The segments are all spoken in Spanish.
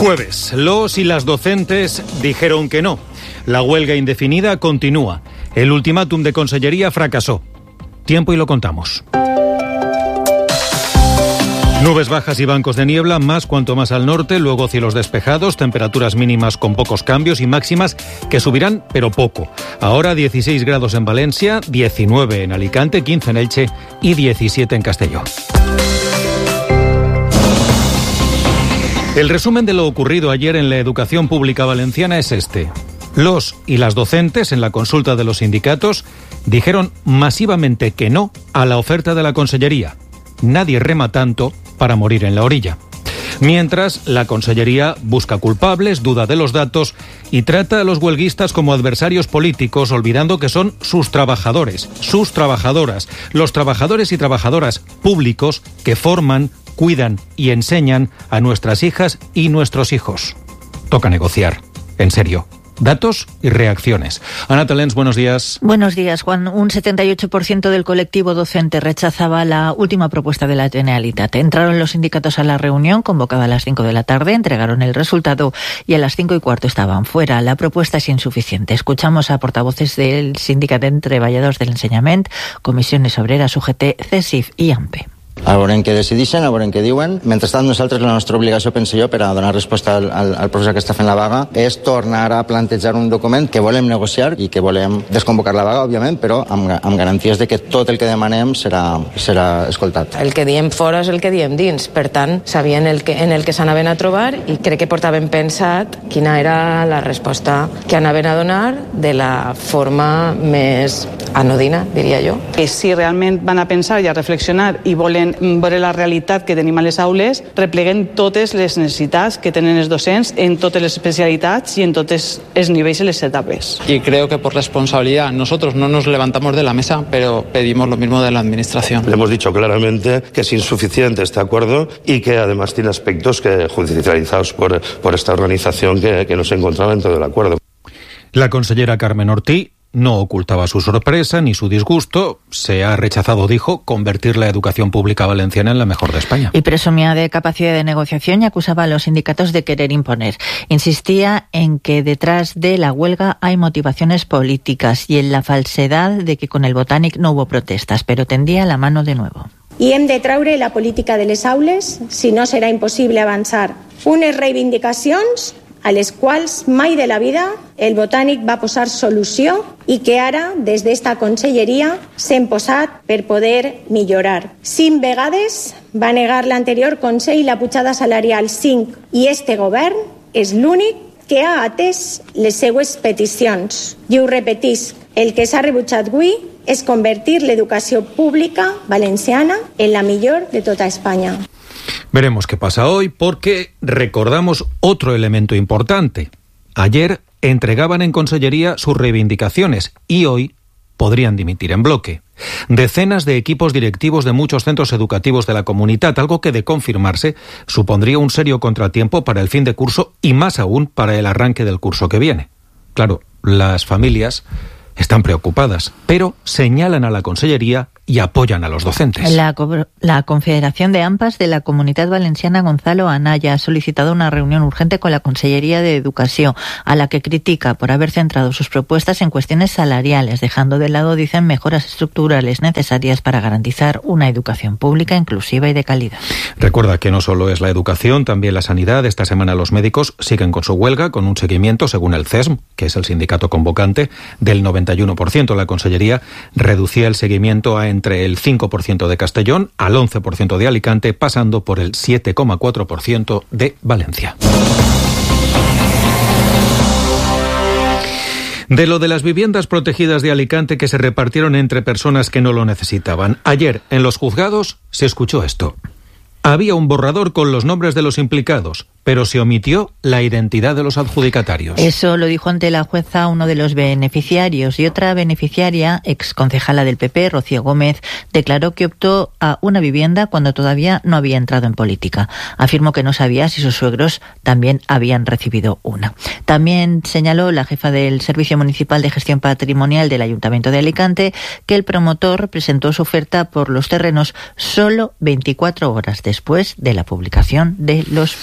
Jueves, los y las docentes dijeron que no. La huelga indefinida continúa. El ultimátum de Consellería fracasó. Tiempo y lo contamos. Nubes bajas y bancos de niebla, más cuanto más al norte, luego cielos despejados, temperaturas mínimas con pocos cambios y máximas que subirán, pero poco. Ahora 16 grados en Valencia, 19 en Alicante, 15 en Elche y 17 en Castelló. El resumen de lo ocurrido ayer en la educación pública valenciana es este. Los y las docentes, en la consulta de los sindicatos, dijeron masivamente que no a la oferta de la Consellería. Nadie rema tanto para morir en la orilla. Mientras, la Consellería busca culpables, duda de los datos y trata a los huelguistas como adversarios políticos, olvidando que son sus trabajadores, sus trabajadoras, los trabajadores y trabajadoras públicos que forman, cuidan y enseñan a nuestras hijas y nuestros hijos. Toca negociar, en serio. Datos y reacciones. Ana Talens, buenos días. Buenos días, Juan. Un 78% del colectivo docente rechazaba la última propuesta de la Generalitat. Entraron los sindicatos a la reunión, convocada a las 5 de la tarde, entregaron el resultado y a las 5:15 estaban fuera. La propuesta es insuficiente. Escuchamos a portavoces del Sindicat de Treballadors del Ensenyament, Comissiones Obreras, UGT, CESIF i AMPE. A veure què decideixen, a veure què diuen. Mentrestant, nosaltres, la nostra obligació, penso jo, per a donar resposta al professor que està fent la vaga, és tornar a plantejar un document que volem negociar i que volem desconvocar la vaga, òbviament, però amb garanties de que tot el que demanem serà escoltat. El que diem fora és el que diem dins. Per tant, sabien en el que s'anaven a trobar i crec que portaven pensat quina era la resposta que anaven a donar de la forma més anodina, diria jo. Que si realment van a pensar i a reflexionar i volen veure la realitat que tenim a les aules, repleguen totes les necessitats que tenen els docents en totes les especialitats i en tots els nivells i les etapes. Y creo que por responsabilidad nosotros no nos levantamos de la mesa, pero pedimos lo mismo de la Administración. Le hemos dicho claramente que es insuficiente este acuerdo y que además tiene aspectos que judicializados por esta organización que no se encontraba dentro del acuerdo. La consellera Carmen Ortí no ocultaba su sorpresa ni su disgusto. Se ha rechazado, dijo, convertir la educación pública valenciana en la mejor de España. Y presumía de capacidad de negociación y acusaba a los sindicatos de querer imponer. Insistía en que detrás de la huelga hay motivaciones políticas y en la falsedad de que con el Botànic no hubo protestas, pero tendía la mano de nuevo. I hem de treure la política de les aules, si no serà impossible avançar. Unes reivindicacions a les quals mai de la vida el Botànic va posar solució i que ara, des d'esta conselleria, s'hem posat per poder millorar. 5 vegades va negar l'anterior Consell la pujada salarial 5 i este govern és l'únic que ha atès les seues peticions. I ho repetisc, el que s'ha rebutjat avui és convertir l'educació pública valenciana en la millor de tota Espanya. Veremos qué pasa hoy porque recordamos otro elemento importante. Ayer entregaban en Consellería sus reivindicaciones y hoy podrían dimitir en bloque. Decenas de equipos directivos de muchos centros educativos de la comunidad, algo que de confirmarse supondría un serio contratiempo para el fin de curso y más aún para el arranque del curso que viene. Claro, las familias están preocupadas, pero señalan a la Consellería y apoyan a los docentes. La Confederación de AMPAs de la Comunidad Valenciana, Gonzalo Anaya, ha solicitado una reunión urgente con la Consellería de Educación, a la que critica por haber centrado sus propuestas en cuestiones salariales, dejando de lado, dicen, mejoras estructurales necesarias para garantizar una educación pública inclusiva y de calidad. Recuerda que no solo es la educación, también la sanidad. Esta semana los médicos siguen con su huelga, con un seguimiento, según el CESM, que es el sindicato convocante, del 91%. La Consellería reducía el seguimiento a entre el 5% de Castellón al 11% de Alicante, pasando por el 7,4% de Valencia. De lo de las viviendas protegidas de Alicante que se repartieron entre personas que no lo necesitaban. Ayer, en los juzgados, se escuchó esto. Había un borrador con los nombres de los implicados, pero se omitió la identidad de los adjudicatarios. Eso lo dijo ante la jueza uno de los beneficiarios, y otra beneficiaria, exconcejala del PP, Rocío Gómez, declaró que optó a una vivienda cuando todavía no había entrado en política. Afirmó que no sabía si sus suegros también habían recibido una. También señaló la jefa del Servicio Municipal de Gestión Patrimonial del Ayuntamiento de Alicante que el promotor presentó su oferta por los terrenos solo 24 horas después de la publicación de los pliegos. Y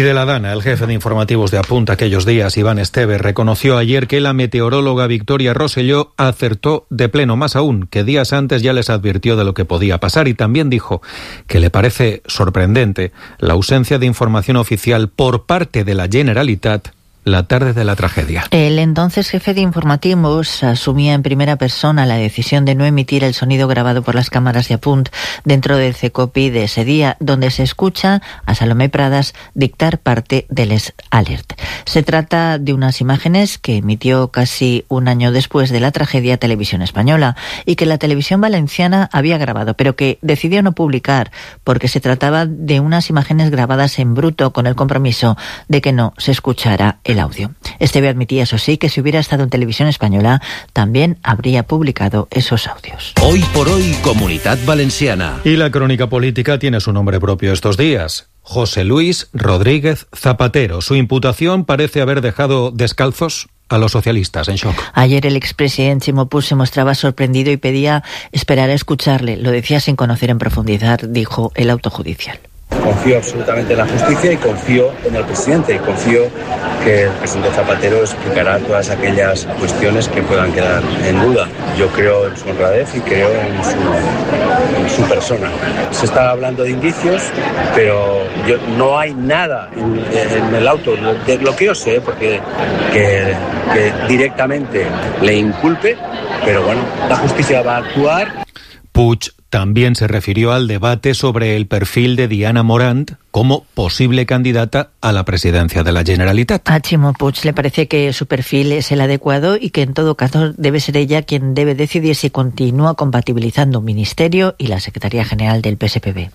Y de la Dana, el jefe de informativos de Apunta aquellos días, Iván Esteve, reconoció ayer que la meteoróloga Victoria Rosselló acertó de pleno, más aún, que días antes ya les advirtió de lo que podía pasar, y también dijo que le parece sorprendente la ausencia de información oficial por parte de la Generalitat la tarde de la tragedia. El entonces jefe de informativos asumía en primera persona la decisión de no emitir el sonido grabado por las cámaras de Apunt dentro del CECOPI de ese día, donde se escucha a Salomé Pradas dictar parte del alert. Se trata de unas imágenes que emitió casi un año después de la tragedia Televisión Española y que la televisión valenciana había grabado, pero que decidió no publicar porque se trataba de unas imágenes grabadas en bruto con el compromiso de que no se escuchara el audio. Esteve admitía, eso sí, que si hubiera estado en Televisión Española también habría publicado esos audios. Hoy por hoy, Comunidad Valenciana. Y la crónica política tiene su nombre propio estos días. José Luis Rodríguez Zapatero. Su imputación parece haber dejado descalzos a los socialistas, en shock. Ayer el expresidente Ximo Puig se mostraba sorprendido y pedía esperar a escucharle. Lo decía sin conocer en profundidad, dijo el auto judicial. Confío absolutamente en la justicia y confío en el presidente y confío que el presidente Zapatero explicará todas aquellas cuestiones que puedan quedar en duda. Yo creo en su honradez y creo en su persona. Se está hablando de indicios, pero no hay nada en el auto de lo que yo sé, porque que directamente le inculpe, pero bueno, la justicia va a actuar. Puig también se refirió al debate sobre el perfil de Diana Morant como posible candidata a la presidencia de la Generalitat. A Ximo Puig le parece que su perfil es el adecuado y que en todo caso debe ser ella quien debe decidir si continúa compatibilizando un ministerio y la Secretaría General del PSPB.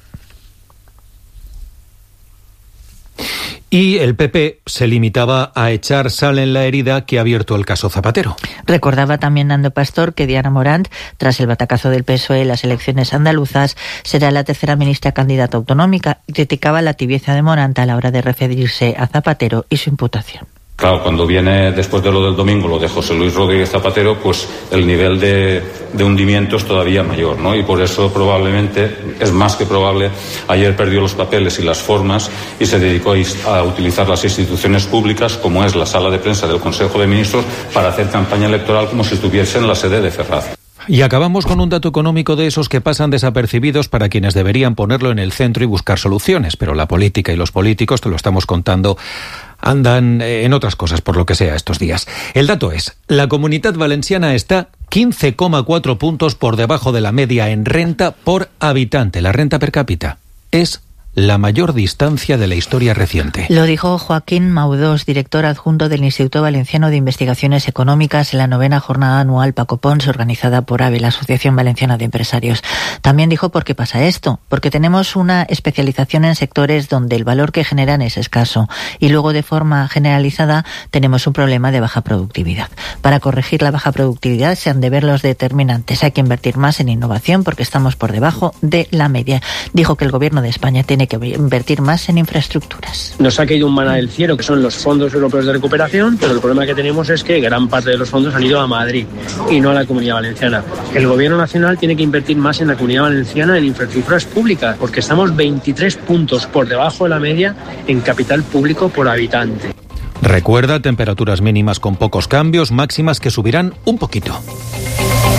Y el PP se limitaba a echar sal en la herida que ha abierto el caso Zapatero. Recordaba también Nando Pastor que Diana Morant, tras el batacazo del PSOE en las elecciones andaluzas, será la tercera ministra candidata autonómica y criticaba la tibieza de Morant a la hora de referirse a Zapatero y su imputación. Claro, cuando viene después de lo del domingo, lo de José Luis Rodríguez Zapatero, pues el nivel de hundimiento es todavía mayor, ¿no? Y por eso probablemente, es más que probable, ayer perdió los papeles y las formas y se dedicó a utilizar las instituciones públicas, como es la sala de prensa del Consejo de Ministros, para hacer campaña electoral como si estuviese en la sede de Ferraz. Y acabamos con un dato económico de esos que pasan desapercibidos para quienes deberían ponerlo en el centro y buscar soluciones, pero la política y los políticos, te lo estamos contando, andan en otras cosas por lo que sea estos días. El dato es, la Comunidad Valenciana está 15,4 puntos por debajo de la media en renta por habitante. La renta per cápita es la mayor distancia de la historia reciente. Lo dijo Joaquín Maudós, director adjunto del Instituto Valenciano de Investigaciones Económicas, en la 9ª jornada anual Paco Pons, organizada por AVE, la Asociación Valenciana de Empresarios. También dijo por qué pasa esto, porque tenemos una especialización en sectores donde el valor que generan es escaso y luego de forma generalizada tenemos un problema de baja productividad. Para corregir la baja productividad se han de ver los determinantes. Hay que invertir más en innovación porque estamos por debajo de la media. Dijo que el Gobierno de España tiene que invertir más en infraestructuras. Nos ha caído un maná del cielo, que son los fondos europeos de recuperación, pero el problema que tenemos es que gran parte de los fondos han ido a Madrid y no a la Comunidad Valenciana. El Gobierno Nacional tiene que invertir más en la Comunidad Valenciana en infraestructuras públicas, porque estamos 23 puntos por debajo de la media en capital público por habitante. Recuerda, temperaturas mínimas con pocos cambios, máximas que subirán un poquito.